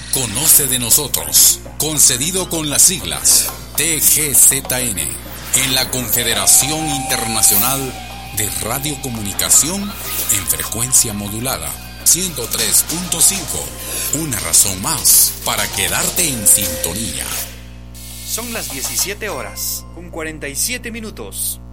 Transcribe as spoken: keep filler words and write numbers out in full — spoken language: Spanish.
Conoce de nosotros, concedido con las siglas T G Z N, en la Confederación Internacional de Radiocomunicación en frecuencia modulada ciento tres punto cinco. Una razón más para quedarte en sintonía. Son las diecisiete horas con cuarenta y siete minutos.